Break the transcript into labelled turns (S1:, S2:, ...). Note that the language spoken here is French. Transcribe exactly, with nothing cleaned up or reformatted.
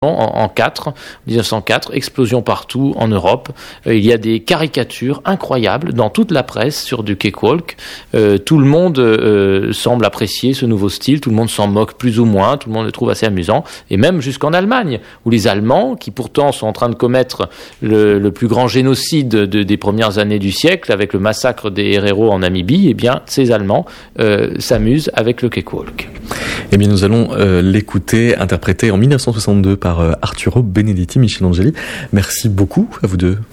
S1: En, en quatre, dix-neuf cent quatre, explosion partout en Europe. Euh, il y a des caricatures incroyables dans toute la presse sur du cakewalk. Euh, tout le monde euh, semble apprécier ce nouveau style, tout le monde s'en moque plus ou moins, tout le monde le trouve assez amusant. Et même jusqu'en Allemagne, où les Allemands, qui pourtant sont en train de commettre le, le plus grand génocide de, des premières années du siècle, avec le massacre des héros en Namibie, eh bien, ces Allemands euh, s'amusent avec le cakewalk.
S2: Eh bien, nous allons euh, l'écouter, interprété en dix-neuf cent soixante-deux par euh, Arturo Benedetti, Michel Angeli. Merci beaucoup à vous deux.